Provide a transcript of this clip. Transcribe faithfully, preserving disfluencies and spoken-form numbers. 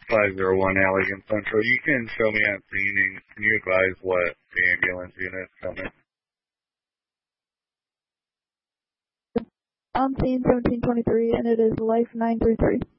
five zero one Allegan Central. You can show me on scene and can you advise what the ambulance unit is coming? On scene seventeen twenty-three and it is life nine three three.